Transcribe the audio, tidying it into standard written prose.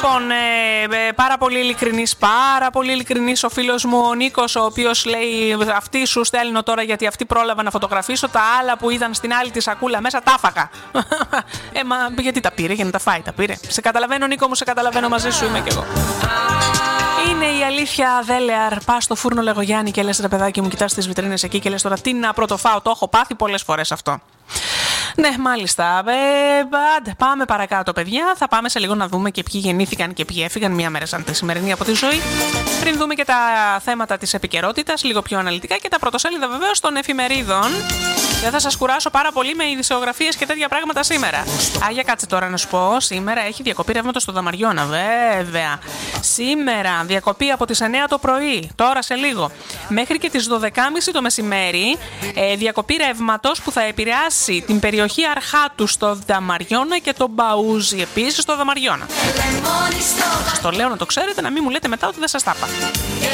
Λοιπόν, πάρα πολύ ειλικρινής ο φίλος μου ο Νίκος, ο οποίος λέει: αυτή σου στέλνω τώρα γιατί αυτή πρόλαβα να φωτογραφίσω. Τα άλλα που είδαν στην άλλη τη σακούλα μέσα τα φάγα. Μα γιατί τα πήρε, για να τα φάει, τα πήρε. Σε καταλαβαίνω, Νίκο μου, σε καταλαβαίνω, μαζί σου είμαι κι εγώ. Είναι η αλήθεια, Δέλεαρ. Πας στο φούρνο Λεγογιάννη και λες: ρε παιδάκι μου, κοιτάς τις βιτρίνες εκεί και λες: τώρα τι να πρωτοφάω. Το έχω πάθει πολλές φορές αυτό. Ναι, μάλιστα. Πάμε παρακάτω, παιδιά. Θα πάμε σε λίγο να δούμε και ποιοι γεννήθηκαν και ποιοι έφυγαν μία μέρα σαν τη σημερινή από τη ζωή. Πριν δούμε και τα θέματα της επικαιρότητας, λίγο πιο αναλυτικά και τα πρωτοσέλιδα βεβαίως των εφημερίδων. Δεν θα σας κουράσω πάρα πολύ με ειδησιογραφίες και τέτοια πράγματα σήμερα. Για κάτσε τώρα να σου πω. Σήμερα έχει διακοπή ρεύματος στο Δαμαριώνα, βέβαια. Σήμερα διακοπή από τις 9 το πρωί, τώρα σε λίγο, μέχρι και τις 12.30 το μεσημέρι. Διακοπή ρεύματος που θα επηρεάσει την περιοχή Αρχάτου στο Δαμαριώνα και τον Μπαούζι επίσης στο Δαμαριώνα. Στο λέω να το ξέρετε, να μην μου λέτε μετά ότι δεν σας τα είπα.